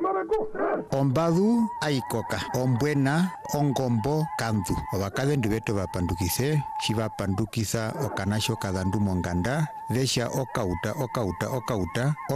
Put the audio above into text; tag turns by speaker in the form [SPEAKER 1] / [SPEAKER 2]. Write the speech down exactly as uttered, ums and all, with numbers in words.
[SPEAKER 1] Ombadu aikoka, ombwena, ongombo, kandu. Obakadendu beto bapandukise, shibapandukisa okanasho kadandu monganda, vesha okauta, okauta, okauta,